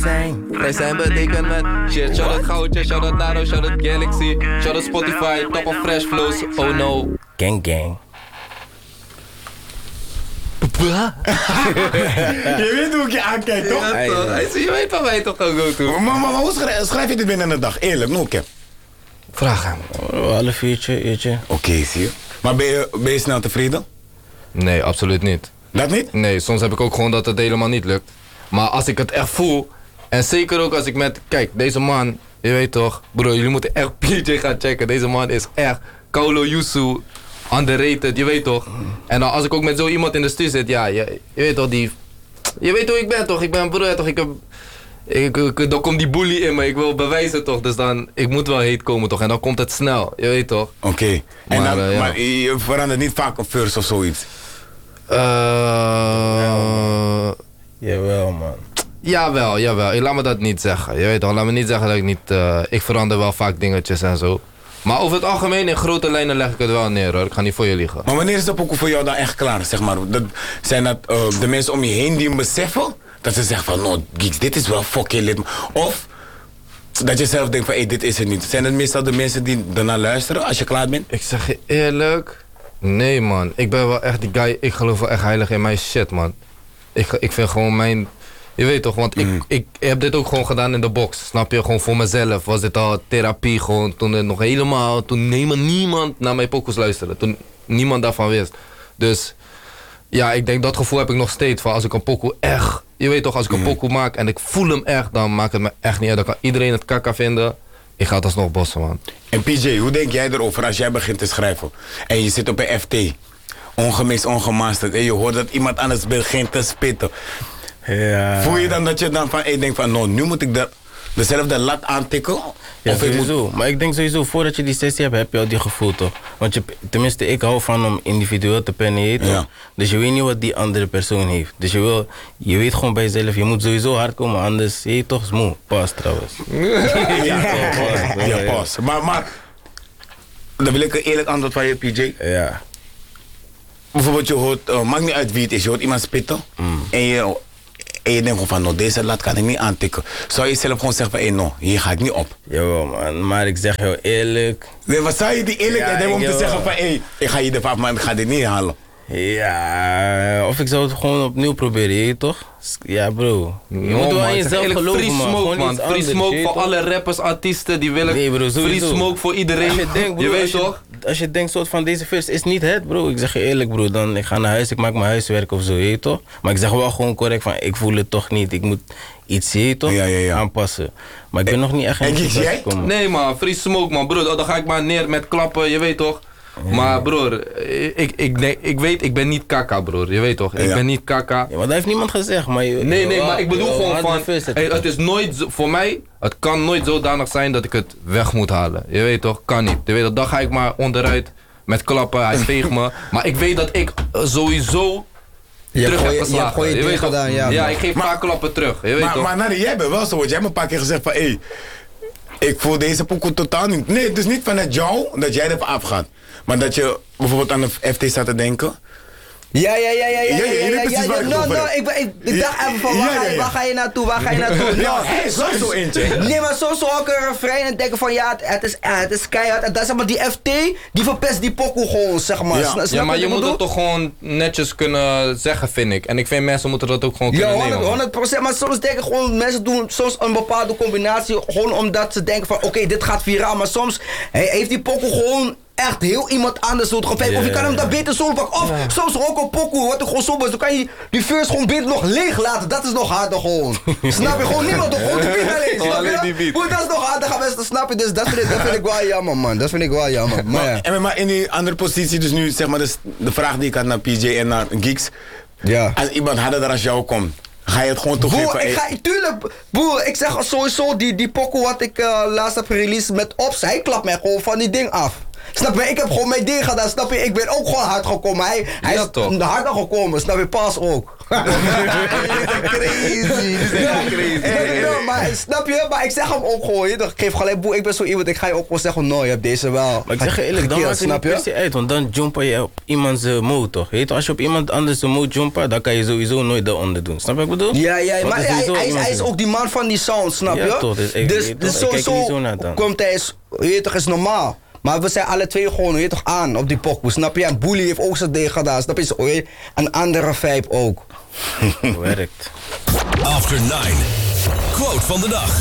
zijn. Vrij zijn betekent met shit. Shout out Goudje, shout out Nano, shout out Galaxy, shout out Spotify, top of fresh flows. Oh no. Gang gang. Je weet hoe ik je aankijk, toch? Ja, toch? Je weet van mij toch ook toe. Maar hoe schrijf je dit binnen een dag? Eerlijk, no cap. Vraag hem. Half uurtje. Oké, zie je. Maar ben je snel tevreden? Nee, absoluut niet. Dat niet? Nee, soms heb ik ook gewoon dat het helemaal niet lukt. Maar als ik het echt voel, en zeker ook als ik met... Kijk, deze man, je weet toch... Bro, jullie moeten echt PJ gaan checken. Deze man is echt Kaulo Yusu, underrated, je weet toch? En dan als ik ook met zo iemand in de stuur zit, ja, je weet toch, die... Je weet hoe ik ben toch? Ik ben broer, toch? Dan komt die bully in me, ik wil bewijzen toch? Dus dan, ik moet wel heet komen toch? En dan komt het snel, je weet toch? Oké. En Maar, dan, ja. maar je verandert niet vaak een first of zoiets? Jawel, man. Jawel. Laat me dat niet zeggen. Je weet toch, laat me niet zeggen dat ik niet... ik verander wel vaak dingetjes en zo. Maar over het algemeen, in grote lijnen leg ik het wel neer hoor. Ik ga niet voor je liegen. Maar wanneer is de pokoe voor jou dan echt klaar, zeg maar? Zijn dat de mensen om je heen die hem beseffen? Dat ze zeggen van, no, Geeks, dit is wel fucking lit. Of dat je zelf denkt van, hey, dit is het niet. Zijn het meestal de mensen die ernaar luisteren als je klaar bent? Ik zeg je eerlijk... Nee man, ik ben wel echt die guy, ik geloof wel echt heilig in mijn shit man. Ik vind gewoon mijn... Je weet toch, want ik heb dit ook gewoon gedaan in de box. Snap je? Gewoon voor mezelf was dit al therapie gewoon. Toen het nog helemaal... Toen niemand naar mijn pokoes luisterde. Toen niemand daarvan wist. Dus ja, ik denk dat gevoel heb ik nog steeds. Van als ik een pokoe echt... Je weet toch, als ik een pokoe maak en ik voel hem echt... Dan maakt het me echt niet uit. Dan kan iedereen het kakka vinden. Ik ga het alsnog bossen man. En PJ, hoe denk jij erover als jij begint te schrijven? En je zit op een FT. Ongemixt, ongemasterd. En je hoort dat iemand anders begint te spitten. Ja. Voel je dan dat je dan van, hey, denkt van, no, nu moet ik dezelfde lat aantikken? Ja, Of ik moet... sowieso. Maar ik denk sowieso, voordat je die sessie hebt, heb je al die gevoel toch? Want tenminste, ik hou van om individueel te pennen, toch? Ja. Dus je weet niet wat die andere persoon heeft. Dus je weet gewoon bij jezelf, je moet sowieso hard komen, anders, je weet toch, is moe. Pas trouwens. Ja, pas. Maar, dan wil ik een eerlijk antwoord van je, PJ. Ja. Bijvoorbeeld, je hoort, maakt niet uit wie het is, je hoort iemand spitten. En je denkt gewoon van, no, deze lat kan ik niet aantikken. Zou je zelf gewoon zeggen van, hey, no, hier ga ik niet op? Jawel man, maar ik zeg jou eerlijk. Nee, maar zou je die eerlijkheid hebben om te zeggen van, hey, ik ga hier de vaaf, maar ik ga dit niet halen? Ja, of ik zou het gewoon opnieuw proberen, je weet toch? Ja bro, je moet wel in jezelf geloven Free man. smoke Gewoon man, iets free anders, smoke je voor weet alle rappers, artiesten die willen. Nee, bro, free sowieso. smoke voor iedereen. Als je denkt, bro, je weet toch? Als je denkt soort van deze vers is niet het bro, ik zeg je eerlijk bro, dan ik ga naar huis, ik maak mijn huiswerk of zo, je weet toch? Maar ik zeg wel gewoon correct van, ik voel het toch niet, ik moet iets, je weet toch, aanpassen. Maar ik ben nog niet echt in het proces gekomen. Nee man, free smoke man, broer, dan ga ik maar neer met klappen, je weet toch? Maar broer, ik weet, ik ben niet kaka broer, je weet toch? Ik ben niet kaka. Ja, maar dat heeft niemand gezegd, maar... Nee, maar ik bedoel gewoon van, het is nooit, voor mij, het kan nooit zodanig zijn dat ik het weg moet halen. Je weet toch, kan niet. Je weet toch, dan ga ik maar onderuit met klappen, hij veegt me. Maar ik weet dat ik sowieso terug heb geslagen. Je hebt gewoon je ding gedaan, ja. Ja, ik geef een paar klappen terug, je weet toch? Maar Nari, jij bent wel zo, want jij hebt een paar keer gezegd van, hey, ik voel deze pokoe totaal niet. Nee, het is niet vanuit jou dat jij erop afgaat. Maar dat je bijvoorbeeld aan de FT staat te denken. Ja. Ik dacht even van, waar ga je naartoe? Ja, hij is wel zo eentje. Nee, maar soms hoor ik een refrein en denken van, ja, het is keihard. En dan zeg maar, die FT, die verpest die pokoe gewoon, zeg maar. Ja, maar je moet het toch gewoon netjes kunnen zeggen, vind ik. En ik vind mensen moeten dat ook gewoon kunnen nemen. 100%, maar soms denken gewoon, mensen doen soms een bepaalde combinatie, gewoon omdat ze denken van, oké, dit gaat viraal. Maar soms heeft die pokoe gewoon echt heel iemand anders zo gevecht. Of je kan hem daar beter zo pakken. Of soms ook een pokoe, wordt er gewoon zo. Dan kan je die first gewoon beter nog leeg laten. Dat is nog harder gewoon. Snap je? Gewoon niemand, gewoon de beat alleen. Snap je? Dat is nog harder gaan mensen, snap je? Dus dat vind ik wel jammer, man. Dat vind ik wel jammer. Maar in die andere positie, dus nu zeg maar de vraag die ik had naar PJ en naar Geeks. Ja. Als iemand harder dan als jou komt, ga je het gewoon toegeven? Tuurlijk, broer, ik zeg sowieso die pokoe wat ik laatst heb gereleased met Ops, hij klapt mij gewoon van die ding af. Snap je? Ik heb gewoon mijn ding gedaan, snap je? Ik ben ook gewoon hard gekomen. Hij is harder gekomen, snap je? Pas ook. Crazy. maar snap je? Maar ik zeg hem ook gewoon, ik geef gelijk boe, ik ben zo iemand, ik ga je ook gewoon zeggen, no, je hebt deze wel. Maar ik zeg je eerlijk, dan maakt het niet per se uit, want dan jumpa je op iemands mode toch? Weet je, als je op iemand anders mode jumpa, dan kan je sowieso nooit daaronder doen. Snap je wat ik bedoel? Ja, maar hij is ook die man van die sound, snap je? Ja, toch, dus zo komt hij, je toch, is normaal. Maar we zijn alle twee gewoon, je toch, aan op die pokoe, snap je? En Bully heeft ook zijn ding gedaan, snap je? Is een andere vibe ook. Werkt. After 9. Quote van de dag.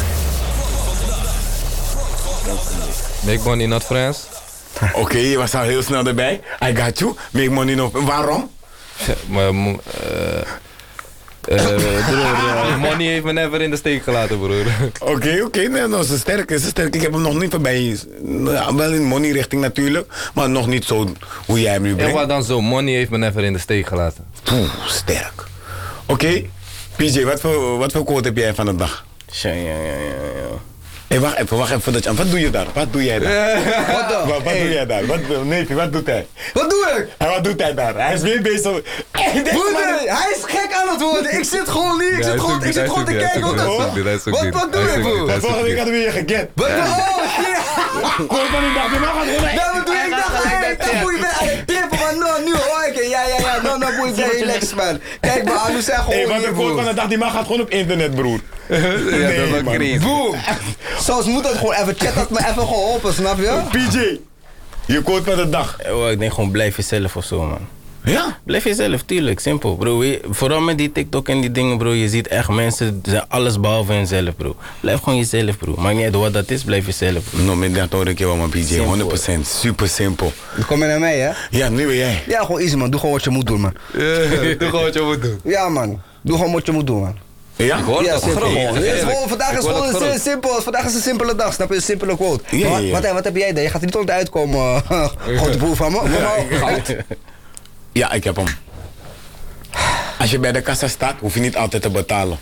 Make money not friends. Oké, je was al heel snel erbij. I got you. Make money no. Waarom? Maar broer, money heeft me never in de steek gelaten, broer. Oké, nee, dat is sterk. Ik heb hem nog niet voorbij. Nou, wel in money richting natuurlijk, maar nog niet zo hoe jij hem nu En brengt. wat dan zo? Money heeft me never in de steek gelaten. Poeh, sterk. Oké, PJ, wat voor quote heb jij van de dag? Ja. Hey, wacht even. Wat doe je daar? Wat doe jij daar? Wat doe jij daar? Nee, wat doet hij? Wat doe ik? Wat doet hij daar? Hij is weer bezig. Broeder, hij is gek aan het worden. Ik zit gewoon niet. Ik zit gewoon te kijken. Wat doe ik, broer? Volgende week hadden we je gekend. Oh, shit. Kom van die dag, die mag het gewoon. Nou, wat doe ik? Ik dacht, boei, ik ben aan het trippen, maar nu hoor ik het. Ja. Nou, boei, ik ben relaxed, man. Kijk, maar Anu zei gewoon Wat de quote van de dag, die mag gaat gewoon op internet, broer. Ja, dat was crazy. Boom. Soms moet het gewoon even, chat had me even geholpen, snap je? PJ, je quote van de dag. Ik denk gewoon blijf jezelf of zo, man. Ja? Blijf jezelf, tuurlijk, simpel, bro. Vooral met die TikTok en die dingen, bro. Je ziet echt mensen zijn alles behalve hunzelf, bro. Blijf gewoon jezelf, bro. Maakt niet uit wat dat is, blijf jezelf, bro. No, met dat hoor ik je wel, man, PJ. 100%. Super simpel. Kom je naar mij, hè? Ja, nu ben jij. Ja, gewoon easy, man. Doe gewoon wat je moet doen, man. Doe gewoon wat je moet doen. Ja, man. Doe gewoon wat je moet doen, man. Ja? Ja, simpel. Groot. Vandaag is gewoon simpel. Vandaag is een simpele dag, snap je? Een simpele quote. Ja. Wat heb jij dan? Je gaat er niet onderuit komen. Grote broer van me. Goud. Ja, ik heb hem. Als je bij de kassa staat, hoef je niet altijd te betalen.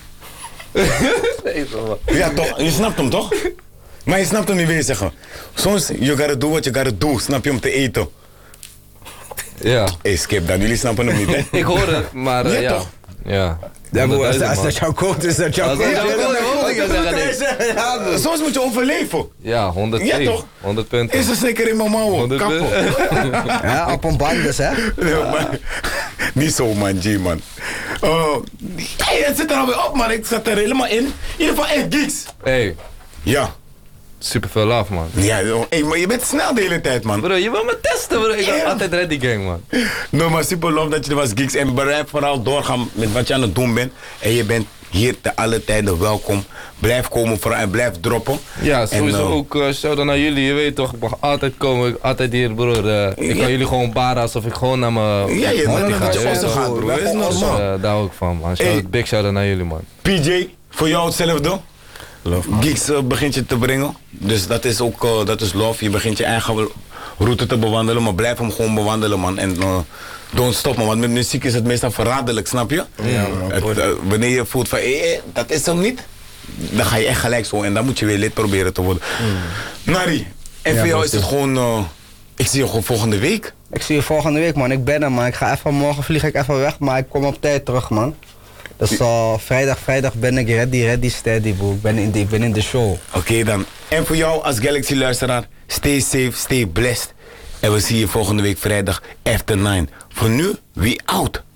Ja, toch? Je snapt hem, toch? Maar je snapt hem niet weer zeggen. Soms, you gotta do what you gotta do, snap je, om te eten. Ja. Hey, skip dat. Jullie snappen hem niet, hè? Ik hoor het, maar Ja, ja. toch? Ja. Ja, broer, als dat jouw quote is, dat jouw Als dat quote jouw quote is, Ja, broer. Soms moet je overleven. Ja, 100 Ja, toch? 100 punten. Is er zeker in mijn mouwen. 100 Kappen. Ja, op een band dus, hè? Ja, maar, niet zo, man, G, man. Hey, het zit er alweer op, man. Ik zat er helemaal in. In ieder geval echt geeks. Hey, Ja. super veel love, man. Ja, hey, maar je bent snel de hele tijd, man. Bro, je wil me testen, bro. Ik ben Ja. altijd ready gang, man. No, maar super love dat je er was, geeks. En blijf vooral doorgaan met wat je aan het doen bent. En je bent hier te alle tijden welkom. Blijf komen vooral en blijf droppen. Ja, sowieso En, ook shout-out naar jullie. Je weet toch, ik mag altijd komen. Altijd hier, broer. Ik kan jullie gewoon baren alsof ik gewoon naar mijn... Ja, je party moet ga, dat je je weet ossen toch? gaat, bro. Dat is normaal. Daar hou ik van, man. Hey. Big shout-out naar jullie, man. PJ, voor jou hetzelfde. Geeks begint je te brengen. Dus dat is ook dat is love. Je begint je eigen route te bewandelen. Maar blijf hem gewoon bewandelen, man. En don't stop, man. Want met muziek is het meestal verraderlijk, snap je? Ja, man. Wanneer je voelt van, dat is hem niet. Dan ga je echt gelijk zo. En dan moet je weer lid proberen te worden. Nari, en voor jou is het gewoon... ik zie je gewoon volgende week. Ik zie je volgende week, man. Ik ben er, man. Ik ga even morgen vlieg ik even weg, maar ik kom op tijd terug, man. Dus vrijdag ben ik ready, steady, bro. Ik ben in de show. Oké, dan. En voor jou als Galaxy-luisteraar, stay safe, stay blessed. En we zien je volgende week vrijdag after 9. Voor nu, we out.